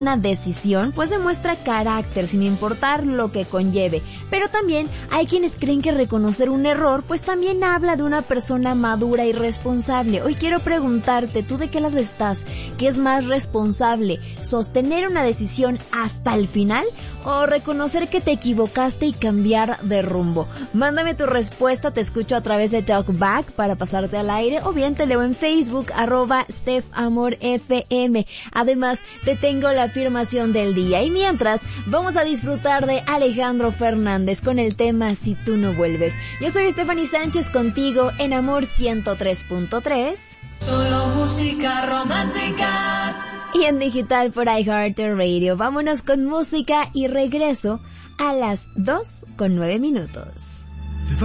una decisión, pues demuestra carácter sin importar lo que conlleve. Pero también hay quienes creen que reconocer un error pues también habla de una persona madura y responsable. Hoy quiero preguntarte, ¿tú de qué lado estás? ¿Qué es más responsable? ¿Sostener una decisión hasta el final o reconocer que te equivocaste y cambiar de rumbo? Mándame tu respuesta, te escucho a través de Talkback para pasarte al aire, o bien te leo en Facebook @StephAmorFM. Además, te tengo la afirmación del día, y mientras vamos a disfrutar de Alejandro Fernández con el tema Si tú no vuelves. Yo soy Stephanie Sánchez contigo en Amor 103.3. Solo música romántica. Y en digital por iHeartRadio. Vámonos con música y regreso a las 2:09.